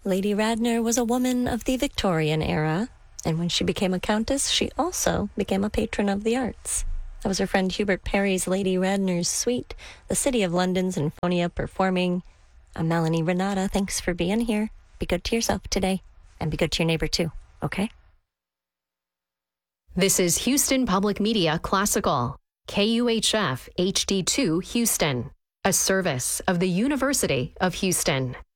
Lady Radnor was a woman of the Victorian era, and when she became a countess, she also became a patron of the arts. That was her friend Hubert Parry's Lady Radnor's Suite, the City of London's Sinfonia performing. I'm Melanie Renata. Thanks for being here. Be good to yourself today, and be good to your neighbor too, okay? This is Houston Public Media Classical, KUHF HD2 Houston, a service of the University of Houston.